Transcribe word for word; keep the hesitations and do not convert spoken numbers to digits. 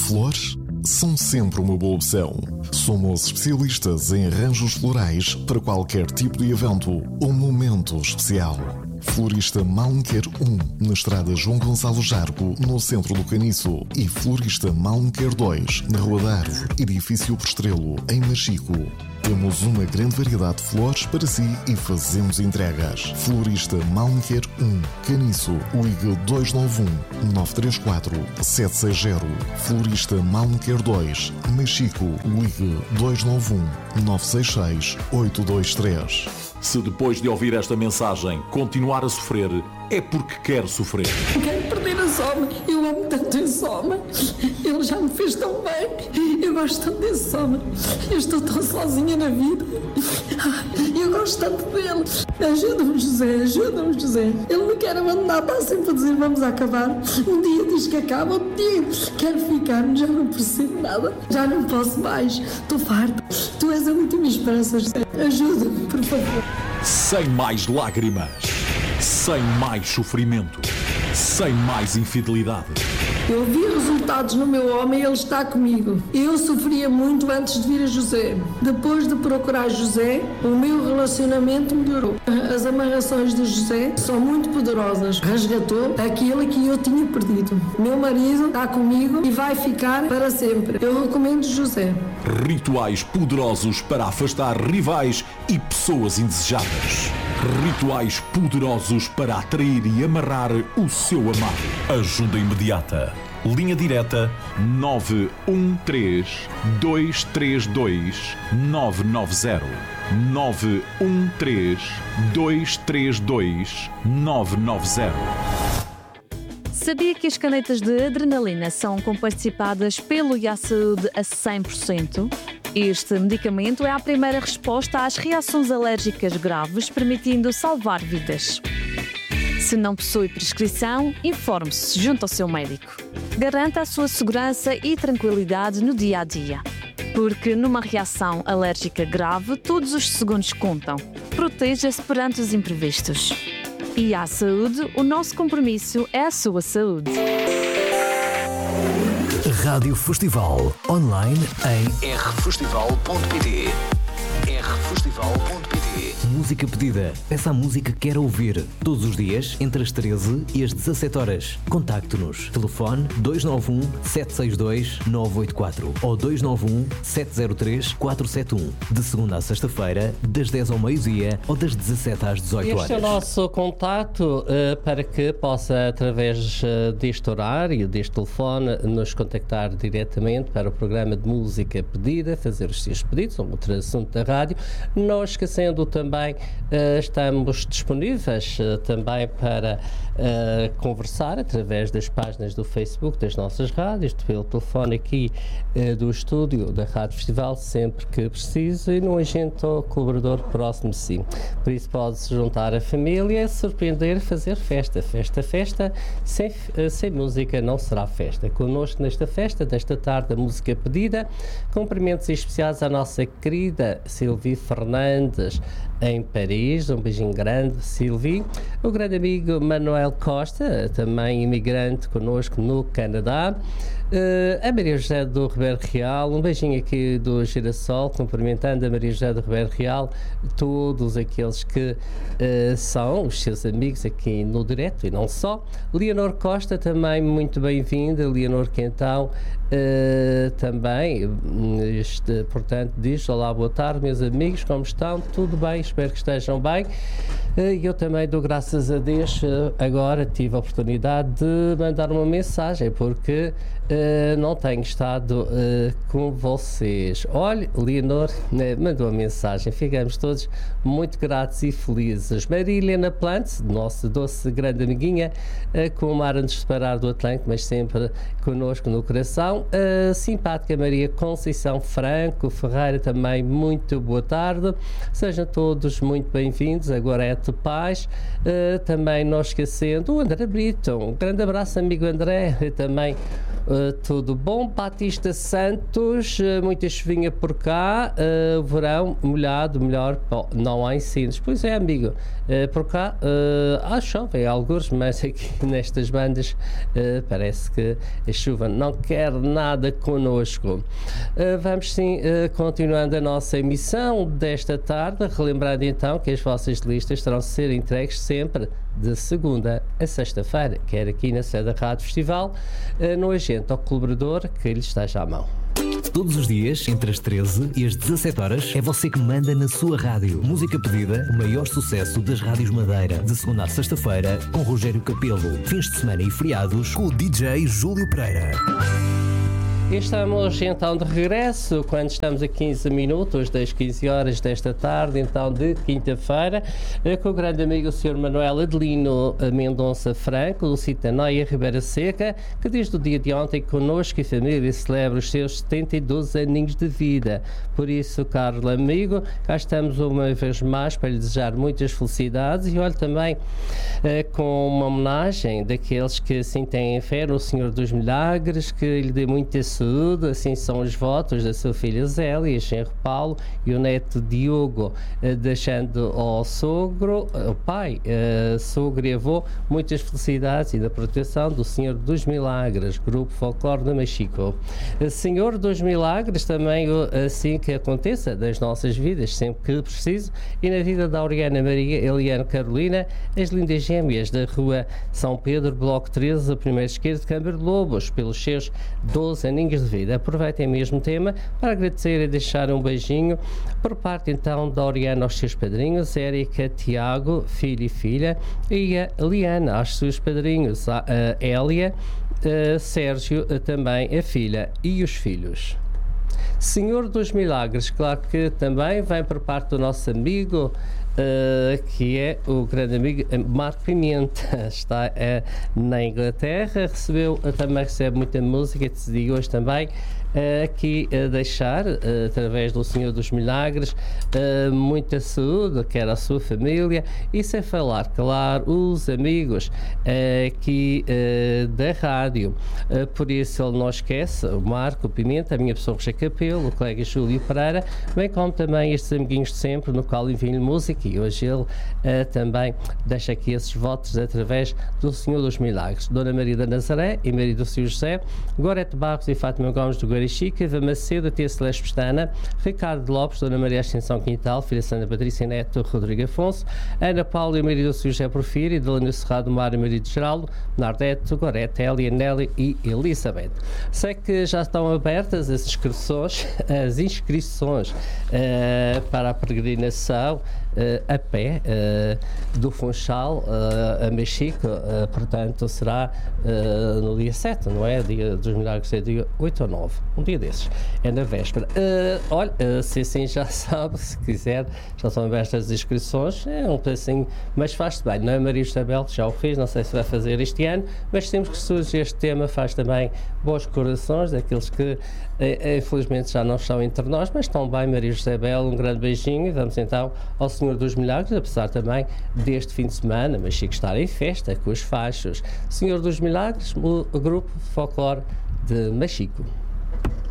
Flores são sempre uma boa opção. Somos especialistas em arranjos florais para qualquer tipo de evento ou momento especial. Florista Malmequer um, na estrada João Gonçalo Jargo, no centro do Caniço. E Florista Malmequer dois, na Rua da Árvore, edifício por Estrelo, em Machico. Temos uma grande variedade de flores para si e fazemos entregas. Florista Malmequer um, Caniço, ligue dois nove um, nove três quatro, sete seis zero. Florista Malmequer dois, Machico, ligue dois nove um, nove seis seis, oito dois três. Se depois de ouvir esta mensagem continuar a sofrer, é porque quer sofrer. Quero perder esse homem. Eu amo tanto esse homem. Ele já me fez tão bem. Eu gosto tanto desse homem. Eu estou tão sozinha na vida. Eu gosto tanto dele. Ajuda-me, José. Ajuda-me, José. Ele me quer abandonar. Está sempre a dizer vamos acabar. Um dia diz que acaba. Outro dia quero ficar. Já não percebo nada. Já não posso mais. Estou farta. Tu és a última esperança, José. Ajuda-me, por favor. Sem mais lágrimas. Sem mais sofrimento. Sem mais infidelidade. Eu vi resultados no meu homem e ele está comigo. Eu sofria muito antes de vir a José. Depois de procurar José, o meu relacionamento melhorou. As amarrações de José são muito poderosas. Resgatou aquilo que eu tinha perdido. Meu marido está comigo e vai ficar para sempre. Eu recomendo José. Rituais poderosos para afastar rivais e pessoas indesejadas. Rituais poderosos para atrair e amarrar o seu amado. Ajuda imediata. Linha direta nove um três, dois três dois, nove nove zero. nove um três, dois três dois, nove nove zero. Sabia que as canetas de adrenalina são comparticipadas pelo Yasaúde a cem por cento? Este medicamento é a primeira resposta às reações alérgicas graves, permitindo salvar vidas. Se não possui prescrição, informe-se junto ao seu médico. Garanta a sua segurança e tranquilidade no dia a dia. Porque numa reação alérgica grave, todos os segundos contam. Proteja-se perante os imprevistos. E à saúde, o nosso compromisso é a sua saúde. Rádio Festival, online em r festival ponto p t. r festival ponto p t. Música pedida. Peça a música que quer ouvir. Todos os dias, entre as treze e as dezassete horas. Contacte-nos. Telefone dois nove um, sete seis dois, nove oito quatro ou dois nove um, sete zero três, quatro sete um. De segunda a sexta-feira, das dez ao meio-dia ou das dezassete às dezoito horas. Este é o nosso contato uh, para que possa, através uh, deste horário, deste telefone, nos contactar diretamente para o programa de música pedida, fazer os seus pedidos ou outro assunto da rádio. Não esquecendo também, uh, estamos disponíveis uh, também para uh, conversar através das páginas do Facebook das nossas rádios, pelo telefone aqui uh, do estúdio da Rádio Festival, sempre que preciso, e num agente ou colaborador próximo de si. Por isso pode-se juntar a família, surpreender, fazer festa. Festa, festa, sem, uh, sem música não será festa. Connosco nesta festa, desta tarde, a música pedida. Cumprimentos especiais à nossa querida Silvia Fernandes, em Paris. Um beijinho grande, Silvia. O grande amigo Manuel Costa, também imigrante connosco no Canadá. Uh, a Maria José do Ribeiro Real, um beijinho aqui do Girassol, cumprimentando a Maria José do Ribeiro Real, todos aqueles que uh, são os seus amigos aqui no direto e não só. Leonor Costa, também muito bem-vinda. Leonor que então uh, também, este, portanto, diz: olá, boa tarde, meus amigos, como estão? Tudo bem? Espero que estejam bem. E eu também dou graças a Deus, agora tive a oportunidade de mandar uma mensagem, porque uh, não tenho estado uh, com vocês. Olha, Leonor uh, mandou uma mensagem, ficamos todos muito gratos e felizes. Maria Helena Plante, nossa doce grande amiguinha, uh, com o mar a nos separar do Atlântico, mas sempre connosco no coração. A uh, simpática Maria Conceição Franco Ferreira, também muito boa tarde. Sejam todos muito bem-vindos. Agora é Paz, uh, também não esquecendo o André Brito, um grande abraço, amigo André, e também Uh, tudo bom? Batista Santos, uh, muita chuvinha por cá, uh, verão molhado, melhor, oh, não há incêndios. Pois é, amigo, uh, por cá uh, há chove, alguns, mas aqui nestas bandas uh, parece que a chuva não quer nada connosco. Uh, vamos sim, uh, continuando a nossa emissão desta tarde, relembrando então que as vossas listas terão de ser entregues sempre de segunda a sexta-feira, quer aqui na sede da Rádio Festival, no agente ou colaborador que lhe esteja à mão. Todos os dias, entre as treze e as dezassete horas, é você que manda na sua rádio. Música pedida, o maior sucesso das rádios Madeira. De segunda a sexta-feira, com Rogério Capelo. Fins de semana e feriados, com o D J Júlio Pereira. Estamos então de regresso, quando estamos a quinze minutos das quinze horas desta tarde, então de quinta-feira, com o grande amigo o senhor Manuel Adelino Mendonça Franco, do sítio Noia Ribeira Seca, que desde o dia de ontem connosco e família celebra os seus setenta e dois aninhos de vida. Por isso, caro amigo, cá estamos uma vez mais para lhe desejar muitas felicidades e olha também eh, com uma homenagem daqueles que assim têm fé no Senhor dos Milagres, que lhe dê muita saúde, assim são os votos da sua filha Zélia, genro Paulo e o neto Diogo, eh, deixando ao sogro, ao pai, eh, sogro e avô, muitas felicidades e da proteção do Senhor dos Milagres, Grupo Folclore de Machico. Eh, Senhor dos Milagres, também assim que aconteça das nossas vidas, sempre que preciso, e na vida da Auriana Maria Eliane Carolina, as lindas gêmeas da Rua São Pedro, Bloco treze, a primeira esquerda de Câmara de Lobos, pelos seus doze aninhos de vida. Aproveitem o mesmo tema para agradecer e deixar um beijinho por parte então da Auriana aos seus padrinhos, Érica, Tiago, filho e filha, e a Liana aos seus padrinhos, a, a Hélia, a Sérgio, a, também a filha e os filhos. Senhor dos Milagres, claro que também vem por parte do nosso amigo, uh, que é o grande amigo Marco Pimenta, está uh, na Inglaterra, recebeu, uh, também recebe muita música e decidi hoje também uh, aqui uh, deixar, uh, através do Senhor dos Milagres, uh, muita saúde, quer a sua família, e sem falar, claro, os amigos uh, aqui uh, da rádio. Uh, por isso ele não esquece, o Marco Pimenta, a minha pessoa Rocha Capelo, o colega Júlio Pereira, bem como também estes amiguinhos de sempre, no qual envio música, e hoje ele uh, também deixa aqui esses votos através do Senhor dos Milagres. Dona Maria da Nazaré e Maria do Senhor José, Gorete Barros e Fátima Gomes do Guarichica, Eva Macedo, Tia Celeste Pestana, Ricardo Lopes, Dona Maria Ascensão Quintal, Filha Santa Patrícia Neto, Rodrigo Afonso, Ana Paula e Maria do Senhor José Porfírio, Delano Cerrado, Mário Maria de Geraldo, Nardeto, Gorete, Elia, Nelly e Elizabeth. Sei que já estão abertas as inscrições, as inscrições uh, para a peregrinação Uh, a pé uh, do Funchal uh, a Machico, uh, portanto será uh, no dia sete, não é? Dia dos Milagres é dia oito ou nove, um dia desses, é na véspera. Uh, olha, uh, se assim já sabe, se quiser, já são abertas as inscrições, é um pedacinho, mas faz-se bem, não é? Maria Isabel já o fez, não sei se vai fazer este ano, mas temos que surge este tema, faz também bons corações, daqueles que uh, infelizmente já não estão entre nós, mas estão bem. Maria Isabel, um grande beijinho e vamos então ao Senhor dos Milagres, apesar também deste fim de semana, mas Chico estar em festa com os fachos. Senhor dos Milagres, o grupo Folclore de Machico.